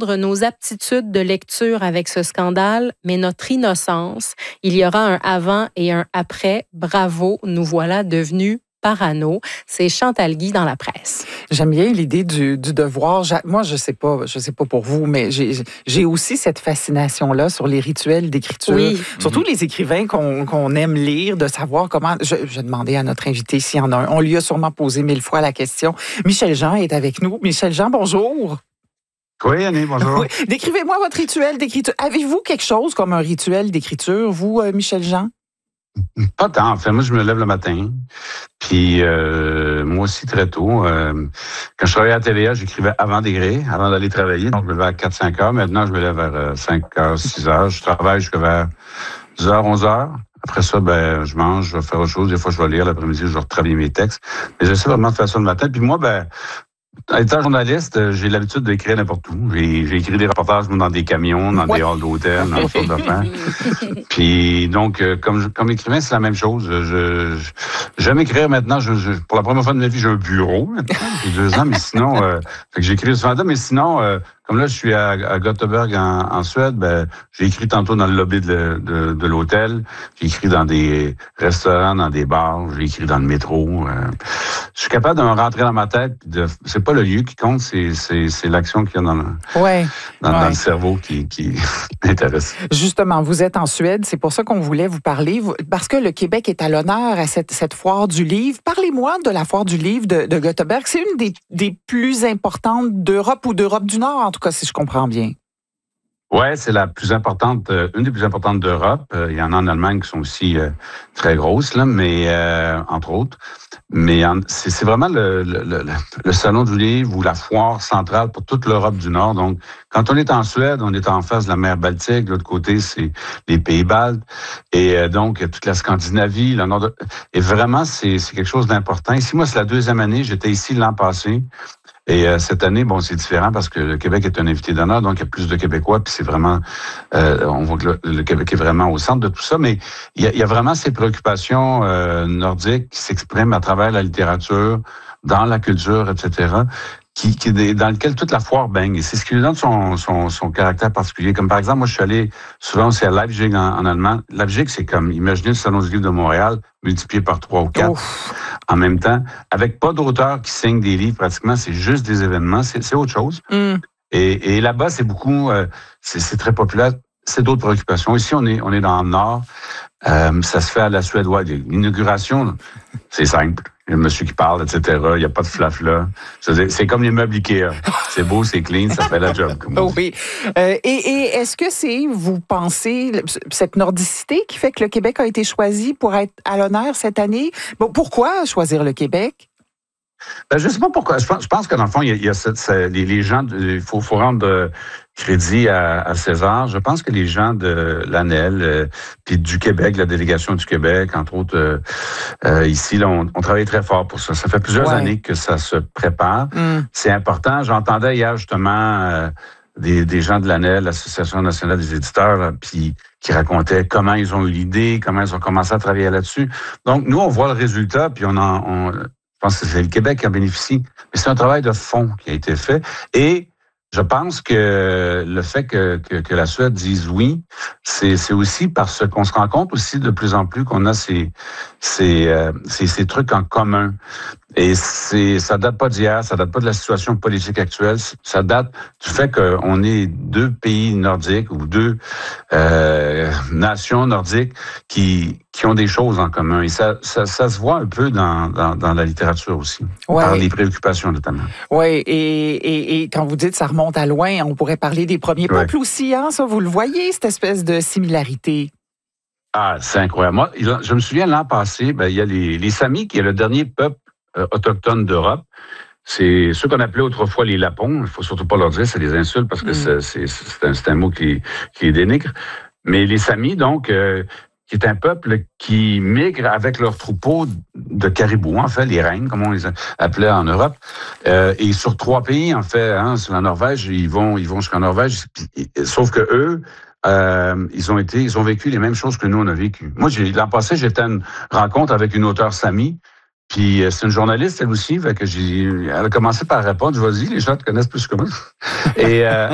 perdre nos aptitudes de lecture avec ce scandale, mais notre innocence. Il y aura un avant et un après. Bravo, nous voilà devenus parano. C'est Chantal Guy dans La Presse. J'aime bien l'idée du devoir. Moi, je sais pas pour vous, mais j'ai aussi cette fascination-là sur les rituels d'écriture. Oui. Surtout les écrivains qu'on aime lire, de savoir comment... Je demandais à notre invité s'il y en a un. On lui a sûrement posé 1000 fois la question. Michel Jean est avec nous. Michel Jean, bonjour. Oui, Annie, bonjour. Oui. Décrivez-moi votre rituel d'écriture. Avez-vous quelque chose comme un rituel d'écriture, vous, Michel Jean? Pas tant. En fait, moi, je me lève le matin. Puis, moi aussi, très tôt. Quand je travaillais à TVA, j'écrivais avant d'écrire, avant d'aller travailler. Donc, je me levais à 4-5 heures. Maintenant, je me lève vers 5 heures, 6 heures. Je travaille jusqu'à vers 10 heures, 11 heures. Après ça, je mange, je vais faire autre chose. Des fois, je vais lire. L'après-midi, je vais retravailler mes textes. Mais j'essaie vraiment de faire ça le matin. Puis moi, étant journaliste, j'ai l'habitude d'écrire n'importe où. J'ai écrit des reportages dans des camions, dans des halls d'hôtel, dans toutes sortes d'affaires. Puis donc, comme écrivain, c'est la même chose. J'aime écrire maintenant. Pour la première fois de ma vie, j'ai un bureau maintenant, depuis 2 ans, mais sinon, fait que j'écris souvent, mais sinon, comme là, je suis à Göteborg en Suède, j'ai écrit tantôt dans le lobby de l'hôtel, j'ai écrit dans des restaurants, dans des bars, j'ai écrit dans le métro. Je suis capable de me rentrer dans ma tête. C'est pas le lieu qui compte, c'est l'action qu'il y a dans le cerveau qui m'intéresse. Justement, vous êtes en Suède, c'est pour ça qu'on voulait vous parler, parce que le Québec est à l'honneur à cette foire du livre. Parlez-moi de la foire du livre de Göteborg. C'est une des plus importantes d'Europe ou d'Europe du Nord, en tout cas, si je comprends bien. Ouais, c'est la plus importante, une des plus importantes d'Europe. Il y en a en Allemagne qui sont aussi très grosses, là, mais entre autres. Mais c'est vraiment le salon du livre ou la foire centrale pour toute l'Europe du Nord. Donc, quand on est en Suède, on est en face de la mer Baltique. De l'autre côté, c'est les pays baltes. Et donc, toute la Scandinavie, le nord. Et vraiment, c'est quelque chose d'important. Ici, moi, c'est la 2e année. J'étais ici l'an passé. Et cette année, c'est différent parce que le Québec est un invité d'honneur, donc il y a plus de Québécois, puis c'est vraiment, on voit que le Québec est vraiment au centre de tout ça, mais il y a vraiment ces préoccupations nordiques qui s'expriment à travers la littérature, dans la culture, etc., dans lequel toute la foire baigne. Et c'est ce qui lui donne son caractère particulier. Comme par exemple, moi, je suis allé souvent aussi à Leipzig en allemand. Leipzig, c'est comme, imaginez le Salon du livre de Montréal multiplié par 3 ou 4 en même temps, avec pas d'auteurs qui signent des livres pratiquement, c'est juste des événements, c'est autre chose. Et là-bas, c'est beaucoup, c'est très populaire. C'est d'autres préoccupations. Ici, on est dans le Nord. Ça se fait à la suédoise. L'inauguration, c'est simple. Il y a un monsieur qui parle, etc. Il n'y a pas de flafla. C'est comme les meubles Ikea. C'est beau, c'est clean, ça fait la job. Oui. Et est-ce que c'est, vous pensez, cette nordicité qui fait que le Québec a été choisi pour être à l'honneur cette année? Pourquoi choisir le Québec? Je ne sais pas pourquoi. Je pense que dans le fond, il y a les gens, il faut rendre crédit à César. Je pense que les gens de l'ANEL, puis du Québec, la délégation du Québec, entre autres, ici, là, on travaille très fort pour ça. Ça fait plusieurs années que ça se prépare. C'est important. J'entendais hier justement des gens de l'ANEL, l'Association nationale des éditeurs, là, puis qui racontaient comment ils ont eu l'idée, comment ils ont commencé à travailler là-dessus. Donc, nous, on voit le résultat, puis je pense que c'est le Québec qui en bénéficie. Mais c'est un travail de fond qui a été fait. Et je pense que le fait que la Suède dise oui, c'est aussi parce qu'on se rend compte aussi de plus en plus qu'on a ces trucs en commun. Et ça date pas d'hier, ça date pas de la situation politique actuelle, ça date du fait qu'on est 2 pays nordiques ou 2 nations nordiques qui ont des choses en commun. Et ça se voit un peu dans la littérature aussi, par les préoccupations notamment. Oui, et quand vous dites ça remonte à loin, on pourrait parler des premiers peuples aussi, hein, ça, vous le voyez, cette espèce de similarité. Ah, c'est incroyable. Moi, je me souviens l'an passé, il y a les Samis, qui est le dernier peuple autochtone d'Europe. C'est ceux qu'on appelait autrefois les Lapons. Il faut surtout pas leur dire, c'est des insultes parce que c'est un mot qui les dénigre. Mais les Samis, donc, qui est un peuple qui migre avec leurs troupeaux de caribous, en fait, les rennes, comme on les appelait en Europe. Et sur 3 pays, en fait, sur la Norvège, ils vont jusqu'en Norvège. Sauf que eux, ils ont vécu les mêmes choses que nous, on a vécu. Moi, l'an passé, j'étais à une rencontre avec une auteure Sami. Puis c'est une journaliste, elle aussi, fait que elle a commencé par répondre. Vas-y, les gens te connaissent plus que moi. Et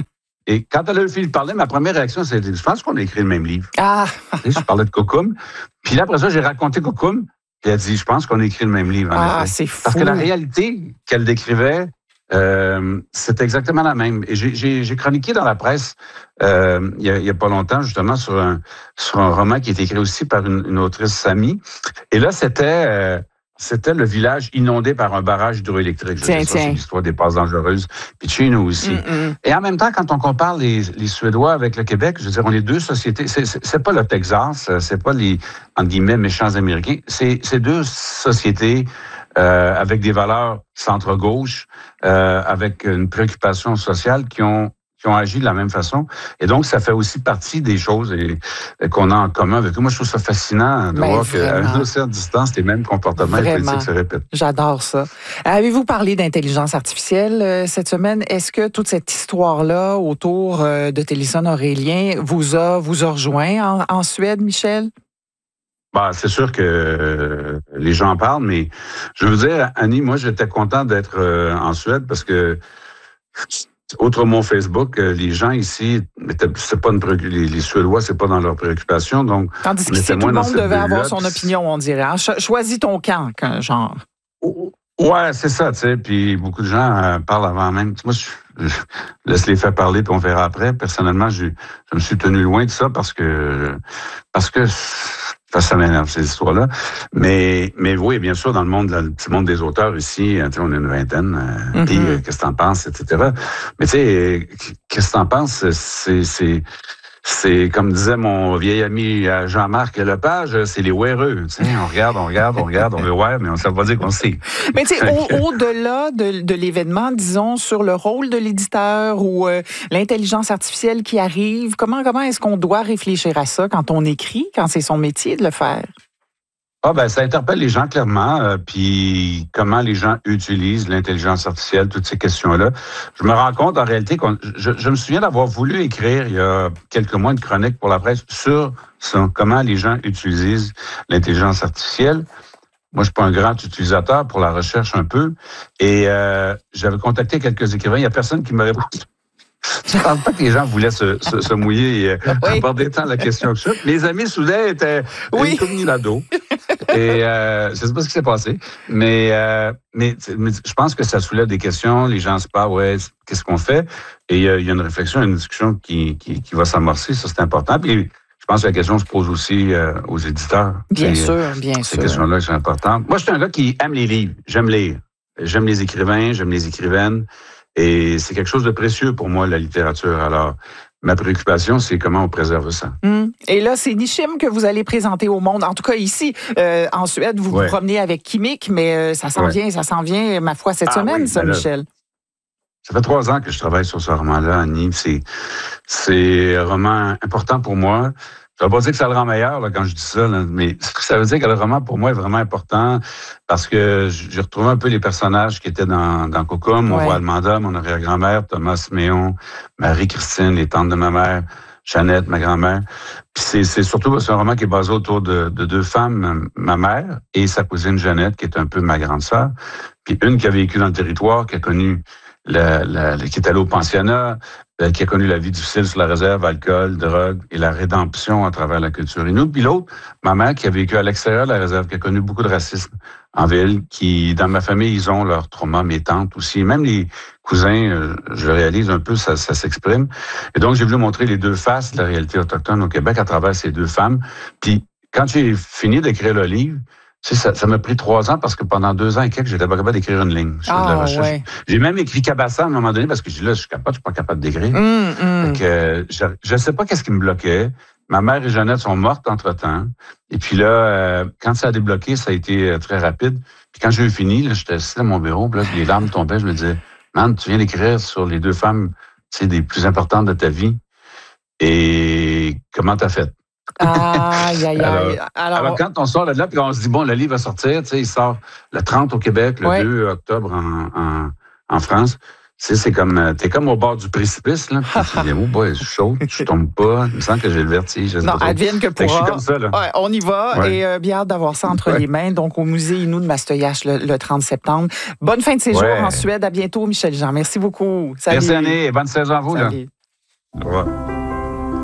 Et quand elle a eu fini de parler, ma première réaction, c'était, je pense qu'on a écrit le même livre. Ah! Je parlais de Kokoum. Puis là, après ça, j'ai raconté Kokoum. Puis elle a dit, je pense qu'on a écrit le même livre. Ah, c'est fou. Parce que la réalité qu'elle décrivait, c'est exactement la même. Et j'ai chroniqué dans la presse il y a pas longtemps, justement, sur un roman qui est écrit aussi par une autrice amie. Et là, c'était le village inondé par un barrage hydroélectrique. Tiens. C'est l'histoire des passes dangereuses. Puis chez nous aussi. Et en même temps, quand on compare les Suédois avec le Québec, je veux dire, on est deux sociétés. C'est pas le Texas, c'est pas les, entre guillemets, méchants Américains. C'est deux sociétés avec des valeurs centre-gauche, avec une préoccupation sociale qui ont agi de la même façon. Et donc, ça fait aussi partie des choses qu'on a en commun avec eux. Moi, je trouve ça fascinant de voir qu'à une certaine distance, les mêmes comportements et politiques se répètent. J'adore ça. Avez-vous parlé d'intelligence artificielle cette semaine? Est-ce que toute cette histoire-là autour de Téléson Aurélien vous a rejoint en Suède, Michel? Bah, c'est sûr que les gens en parlent, mais je veux dire, Annie, moi, j'étais content d'être en Suède parce que, outre mon Facebook, les gens ici, c'est pas les Suédois, c'est pas dans leurs préoccupations, donc. Tandis que tout le monde devait avoir son opinion, on dirait. Hein? Choisis ton camp, genre. Ouais, c'est ça, tu sais. Puis beaucoup de gens parlent avant même. Moi, je laisse les faire parler, puis on verra après. Personnellement, je me suis tenu loin de ça parce que ça m'énerve, ces histoires-là. Mais oui, bien sûr, dans le petit monde des auteurs ici, on est une vingtaine. Puis, qu'est-ce que t'en penses, etc. Mais tu sais, qu'est-ce que t'en penses, c'est comme disait mon vieil ami Jean-Marc Lepage, c'est les ouéreux. On regarde, on veut voir, mais ça veut pas dire qu'on sait. Mais tu sais, au-delà de l'événement, disons, sur le rôle de l'éditeur ou l'intelligence artificielle qui arrive, comment est-ce qu'on doit réfléchir à ça quand on écrit, quand c'est son métier de le faire? Ça interpelle les gens clairement, puis comment les gens utilisent l'intelligence artificielle, toutes ces questions-là. Je me rends compte en réalité je me souviens d'avoir voulu écrire il y a quelques mois une chronique pour la presse sur ça, comment les gens utilisent l'intelligence artificielle. Moi, je suis pas un grand utilisateur pour la recherche un peu, et j'avais contacté quelques écrivains. Il y a personne qui me répond. Je ne pense pas que les gens voulaient se mouiller et aborder tant la question que ça. Mes amis soudain étaient incognito. Et je ne sais pas ce qui s'est passé. Mais je pense que ça soulève des questions. Les gens se parlent, qu'est-ce qu'on fait? Et il y a une réflexion, une discussion qui va s'amorcer. Ça, c'est important. Puis je pense que la question se pose aussi aux éditeurs. Bien sûr. Ces questions-là sont importantes. Moi, je suis un gars qui aime les livres. J'aime lire. J'aime les écrivains, j'aime les écrivaines. Et c'est quelque chose de précieux pour moi, la littérature. Alors, ma préoccupation, c'est comment on préserve ça. Et là, c'est Nishim que vous allez présenter au monde. En tout cas, ici, en Suède, vous vous promenez avec Kimik, mais ça s'en vient, ma foi, cette semaine, Michel. Ça fait 3 ans que je travaille sur ce roman-là, Annie. C'est un roman important pour moi. Ça ne veut pas dire que ça le rend meilleur quand je dis ça, mais ça veut dire que le roman, pour moi, est vraiment important parce que j'ai retrouvé un peu les personnages qui étaient dans Kokoum. On voit Almanda, mon arrière-grand-mère, Thomas Méon, Marie-Christine, les tantes de ma mère, Jeannette, ma grand-mère. Puis c'est un roman qui est basé autour de 2 femmes, ma mère et sa cousine Jeannette, qui est un peu ma grande sœur. Puis une qui a vécu dans le territoire, qui a connu qui est allée au pensionnat, qui a connu la vie difficile sur la réserve, alcool, drogue et la rédemption à travers la culture inuit. Puis l'autre, ma mère, qui a vécu à l'extérieur de la réserve, qui a connu beaucoup de racisme en ville, qui, dans ma famille, ils ont leur trauma, mes tantes aussi. Même les cousins, je réalise un peu, ça s'exprime. Et donc, j'ai voulu montrer les 2 faces de la réalité autochtone au Québec à travers ces 2 femmes. Puis, quand j'ai fini d'écrire le livre, tu sais, ça m'a pris 3 ans parce que pendant 2 ans et quelques, j'étais pas capable d'écrire une ligne sur de la recherche. J'ai même écrit Cabassa à un moment donné parce que je dis là, je suis pas capable d'écrire. Fait que, je sais pas qu'est-ce qui me bloquait. Ma mère et Jeannette sont mortes entre-temps. Et puis là, quand ça a débloqué, ça a été très rapide. Puis quand j'ai eu fini, là, j'étais assis dans mon bureau, puis là, les larmes tombaient. Je me disais, man, tu viens d'écrire sur les 2 femmes, tu sais, des plus importantes de ta vie. Et comment t'as fait? Alors, quand on sort de là, puis on se dit, bon, le livre va sortir, tu sais, il sort le 30 au Québec, le 2 octobre en France. Tu sais, c'est comme, t'es comme au bord du précipice, là. Tu dis, oh boy, je saute, je tombe pas. Il me semble que j'ai le vertige. Non, advienne que pourra. Je suis comme ça, là. Ouais, on y va et bien hâte d'avoir ça entre les mains. Donc, au musée Innu de Mastoyache le 30 septembre. Bonne fin de séjour en Suède. À bientôt, Michel Jean. Merci beaucoup. Salut. Merci, Annie, et bonne saison à vous, là. Au revoir.